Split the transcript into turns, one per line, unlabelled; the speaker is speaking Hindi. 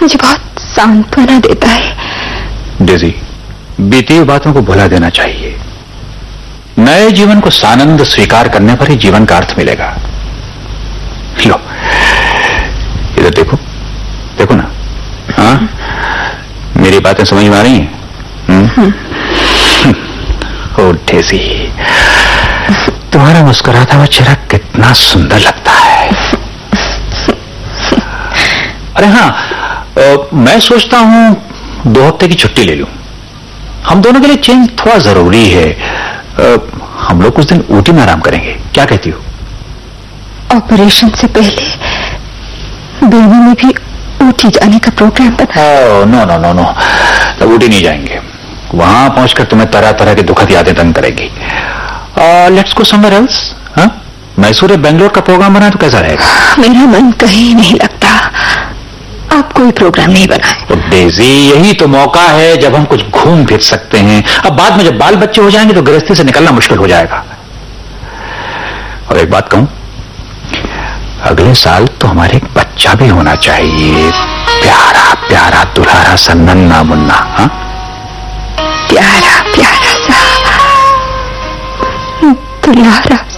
मुझे बहुत सांत्वना देता है।
डेजी, बीती हुई बातों को भुला देना चाहिए। नए जीवन को सानंद स्वीकार करने पर ही जीवन का अर्थ मिलेगा। लो, इधर देखो, देखो ना। हाँ, मेरी बातें समझ में आ रही हैं? ओ डेजी, तुम्हारा मुस्कुराता हुआ चेहरा कितना सुंदर लगता है। अरे हाँ, मैं सोचता हूं 2 हफ्ते की छुट्टी ले लूं। हम दोनों के लिए चेंज थोड़ा जरूरी है। हम लोग कुछ दिन ऊटी में आराम करेंगे, क्या कहती हो?
ऑपरेशन से पहले बेबी में भी ऊटी जाने का प्रोग्राम बना।
नो नो नो नो, तब ऊटी नहीं जाएंगे। वहां पहुंचकर तुम्हें तरह तरह की दुखद यादें तंग करेगी। Let's go somewhere else. हाँ, मैसूर या बेंगलोर का प्रोग्राम बना तो कैसा रहेगा?
मेरा मन कहीं नहीं लगता। आप कोई प्रोग्राम नहीं बनाए।
तो डेजी, यही तो मौका है जब हम कुछ घूम फिर सकते हैं। अब बाद में जब बाल बच्चे हो जाएंगे तो गृहस्थी से निकलना मुश्किल हो जाएगा। और एक बात कहूं, अगले साल तो हमारे एक बच्चा भी होना चाहिए। प्यारा प्यारा दुल्हारा सा नन्ना मुन्ना। हाँ,
प्यारा प्यारा सा दुल्हारा